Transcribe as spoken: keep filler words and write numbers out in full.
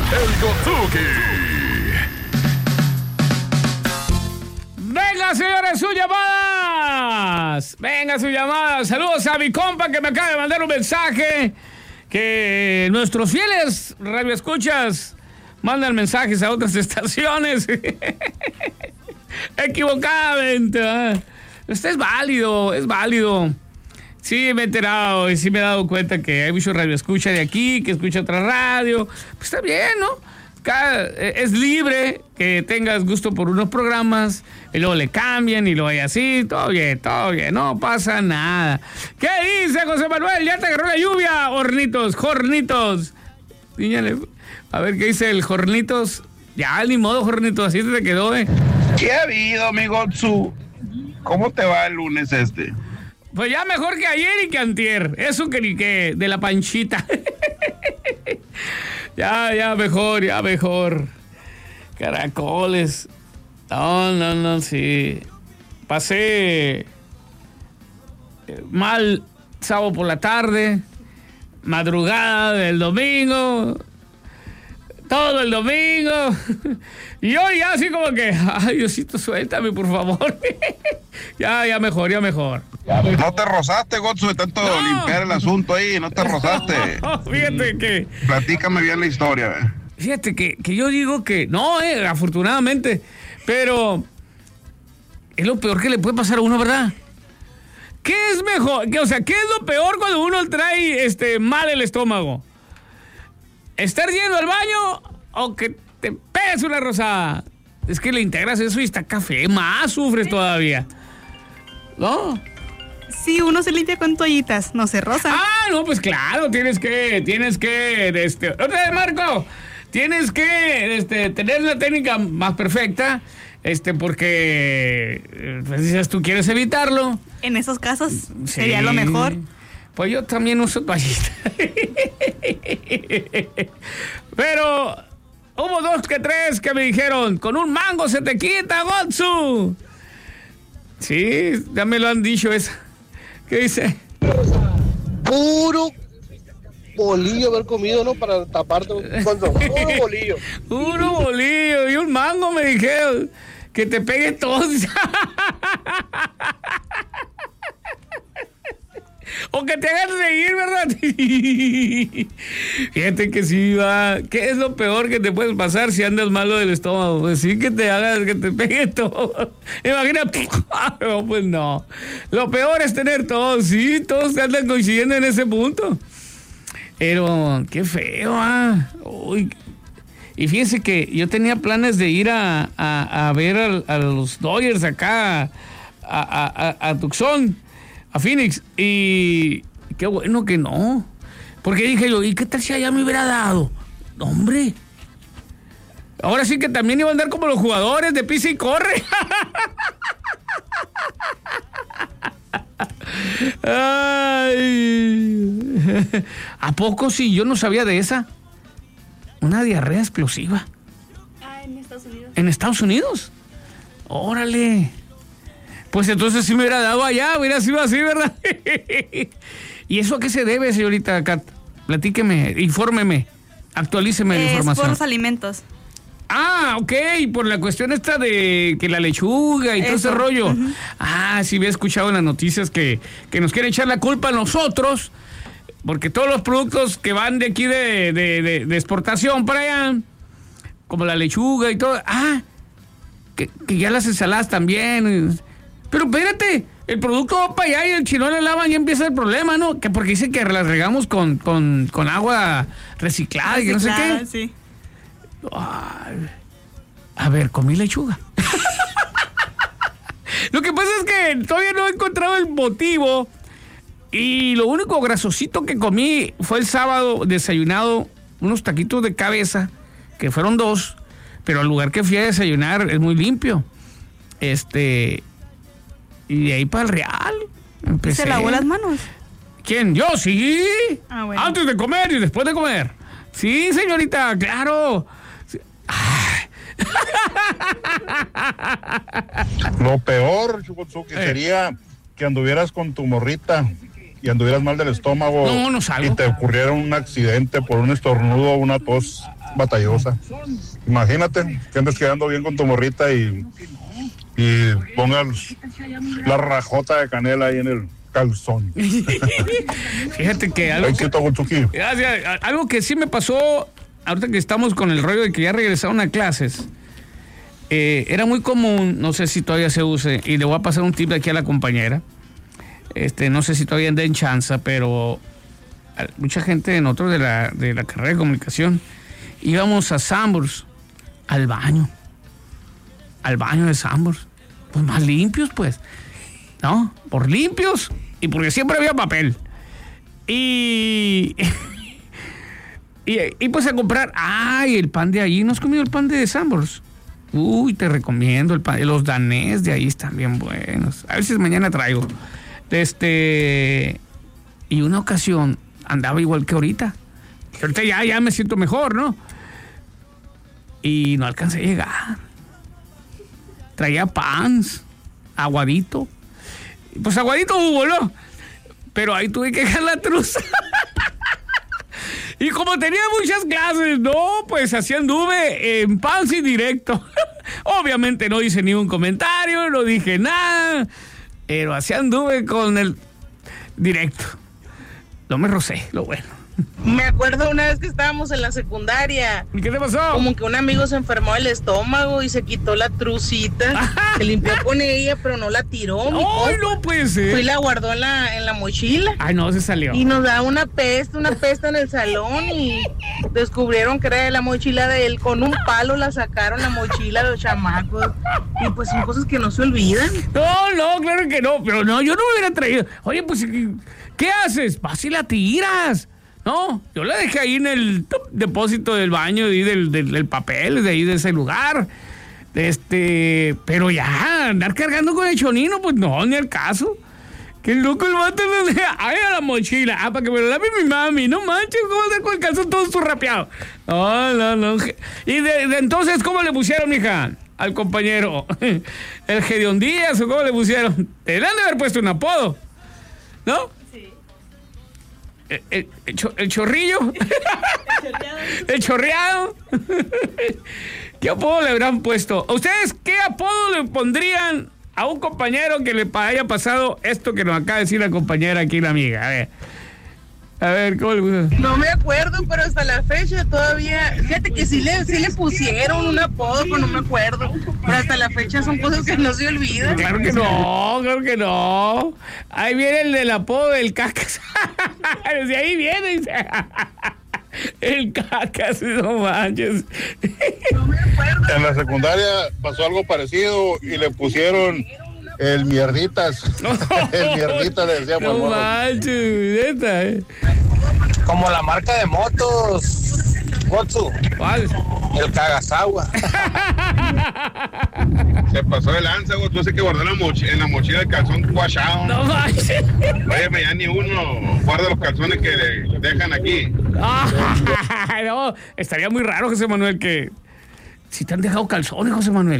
el Gotsuki. Venga, señores, sus llamadas. Venga, sus llamadas. Saludos a mi compa que me acaba de mandar un mensaje. Que nuestros fieles radioescuchas mandan mensajes a otras estaciones. Equivocadamente. ¿eh? Este es válido, es válido. Sí, me he enterado y sí me he dado cuenta que hay mucho radioescucha de aquí, que escucha otra radio. Pues está bien, ¿no? Cada, es libre que tengas gusto por unos programas y luego le cambian y luego hay así, todo bien, todo bien, no pasa nada. ¿Qué dice José Manuel? ¿Ya te agarró la lluvia? Hornitos, Jornitos. Dígale, a ver qué dice el Jornitos. Ya, ni modo, Jornitos, así te quedó, ¿eh? ¿Qué ha habido, mi Gotsu? ¿Cómo te va el lunes este? Pues ya mejor que ayer y que antier. Eso que ni que de la panchita. Ya, ya mejor, ya mejor. Caracoles. No, no, no, sí. Pasé mal sábado por la tarde, madrugada del domingo, todo el domingo. Y hoy ya así como que, ay, Diosito, suéltame, por favor. Ya, ya mejor, ya mejor. No te rozaste, Gotsu, de tanto No. limpiar el asunto ahí, no te rozaste. No, fíjate que... Platícame bien la historia, ¿eh? Fíjate que, que yo digo que no, eh, afortunadamente, pero es lo peor que le puede pasar a uno, ¿verdad? ¿Qué es mejor? ¿Qué, o sea, ¿qué es lo peor cuando uno trae este, mal el estómago? ¿Estar yendo al baño o que te pegues una rosada? Es que le integras eso y está café, más sufres todavía. ¿No? Sí, uno se limpia con toallitas, no se roza. Ah, no, pues claro, tienes que, tienes que, este, otra vez, Marco, tienes que, este, tener una técnica más perfecta, este, porque, eh, pues dices, tú quieres evitarlo. En esos casos Sí. sería lo mejor. Pues yo también uso toallita. Pero hubo dos que tres que me dijeron, con un mango se te quita, Gotsu. Sí, ya me lo han dicho eso. ¿Qué dice? Puro bolillo haber comido, ¿no? Para taparte con puro bolillo. Uno bolillo y un mango me dijeron que te pegue todo. O que te hagan reír, ¿verdad? Fíjate que sí va. ¿Qué es lo peor que te puede pasar si andas malo del estómago? Pues sí, que te hagas, que te pegue todo. Imagina, no, pues no. Lo peor es tener todo, sí, todos andan coincidiendo en ese punto. Pero, qué feo, ah. Uy. Y fíjense que yo tenía planes de ir a, a, a ver a, a los Dodgers acá, a, a, a, a Tucson, a Phoenix, y qué bueno que no. Porque dije yo, ¿y qué tal si allá me hubiera dado? No, hombre. Ahora sí que también iba a andar como los jugadores de pisa y corre. Ay. ¿A poco sí? Yo no sabía de esa. Una diarrea explosiva. Ah, en Estados Unidos. ¿En Estados Unidos? Órale. Pues entonces sí me hubiera dado allá, hubiera sido así, ¿verdad? ¿Y eso a qué se debe, señorita Kat? Platíqueme, infórmeme, actualíceme la Es información. por los alimentos. Ah, ok, por la cuestión esta de que la lechuga y todo Eso. ese rollo. Uh-huh. Ah, sí había escuchado en las noticias que, que nos quieren echar la culpa a nosotros, porque todos los productos que van de aquí de, de, de, de exportación para allá, como la lechuga y todo, ah, que, que ya las ensaladas también. Pero espérate, el producto va para allá y el chino le lavan y empieza el problema, ¿no? Que porque dicen que las regamos con, con, con agua reciclada y que no sé Reciclada, qué. Sí. Ay, a ver, comí lechuga. Lo que pasa es que todavía no he encontrado el motivo. Y lo único grasosito que comí fue el sábado desayunado unos taquitos de cabeza, que fueron dos, pero al lugar que fui a desayunar es muy limpio. Este, y de ahí para el Real empecé. ¿Se lavó las manos? ¿Quién? ¿Yo? Sí. Ah, bueno. Antes de comer y después de comer. Sí, señorita, claro. Sí. Lo peor, Chukotsuki, Eh. sería que anduvieras con tu morrita y anduvieras mal del estómago No, no salgo. y te ocurriera un accidente por un estornudo o una tos batallosa. Imagínate que andes quedando bien con tu morrita y, y pongas la rajota de canela ahí en el calzón. Fíjate que algo, Éxito, Gonzuki. gracias, a- algo que sí me pasó, ahorita que estamos con el rollo de que ya regresaron a clases, eh, era muy común, no sé si todavía se use, y le voy a pasar un tip de aquí a la compañera, este, no sé si todavía den chanza, pero a- mucha gente de nosotros de la, de la carrera de comunicación íbamos a Sanborns, al baño, al baño de Sanborns, pues más limpios, pues, ¿no? Por limpios y porque siempre había papel. Y, y, y pues a comprar, ay, el pan de ahí, ¿no has comido el pan de Sanborns? Uy, te recomiendo el pan, los danés de ahí están bien buenos. A ver si mañana traigo. Este, y una ocasión andaba igual que ahorita. Que ahorita ya, ya me siento mejor, ¿no? Y no alcancé a llegar. Traía pans, aguadito. Pues aguadito hubo, ¿no? Pero ahí tuve que dejar la truza. Y como tenía muchas clases, no, pues así anduve en pants y directo. Obviamente no hice ni un comentario, no dije nada, pero así anduve con el directo. No me rocé, lo bueno. Me acuerdo una vez que estábamos en la secundaria, ¿Y qué te pasó? como que un amigo se enfermó del estómago y se quitó la trucita, se limpió con ella, pero no la tiró. mi ¡Ay, compa. no puede Fue y ser! la guardó en la, en la mochila. Ay, no, se salió. Y nos da una peste, una peste en el salón y descubrieron que era de la mochila de él. Con un palo la sacaron la mochila los chamacos. Y pues son cosas que no se olvidan. No, no, claro que no, pero no, yo no me hubiera traído. Oye, pues, ¿qué, qué haces? Vas y la tiras. No, yo la dejé ahí en el top depósito del baño y del, del, del papel, de ahí de ese lugar. Este, pero ya, andar cargando con el chonino, pues no, ni al caso. Qué loco el vato, no sé. Ay, a la mochila. Ah, para que me lo lave mi mami. No manches, ¿cómo andar con el calzón todo esturrapeado? No, no, no. Y de, de entonces, ¿cómo le pusieron, mija? Al compañero. ¿El Gedeón Díaz o cómo le pusieron? Te le han de haber puesto un apodo, ¿no? El, el, el cho- el chorrillo. El chorreado. ¿Qué apodo le habrán puesto? ¿A ustedes qué apodo le pondrían a un compañero que le pa- haya pasado esto que nos acaba de decir la compañera aquí, la amiga? A ver. A ver, ¿cómo le pusieron? No me acuerdo, pero hasta la fecha todavía. Fíjate que sí le, sí le pusieron un apodo, pero no me acuerdo. Pero hasta la fecha son cosas que no se olvidan. Claro que no, claro que no. Ahí viene el del apodo del cacas. Desde ahí viene. Dice. El cacas, no manches. No me acuerdo. En la secundaria pasó algo parecido y le pusieron el mierditas. El mierditas le decíamos. No morro. manches, neta, eh. Como la marca de motos, Gotsu, ¿Cuál? el Kagasawa. Se pasó de lanza, güey. Tú sé que guardó la mochila, en la mochila el calzón guachado. No manches. Oye, ya ni uno guarda los calzones que le dejan aquí. Ah, no, estaría muy raro, José Manuel, que si te han dejado calzones, José Manuel.